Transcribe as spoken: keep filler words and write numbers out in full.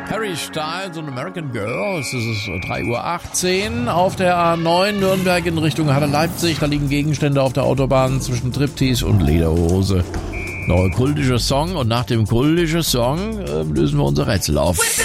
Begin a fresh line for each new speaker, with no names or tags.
Harry Styles und American Girl. Es ist drei Uhr achtzehn auf der A neun Nürnberg in Richtung Halle-Leipzig. Da liegen Gegenstände auf der Autobahn zwischen Striptease und Lederhose. Noch ein kultischer Song und nach dem kultischen Song äh, lösen wir unser Rätsel auf.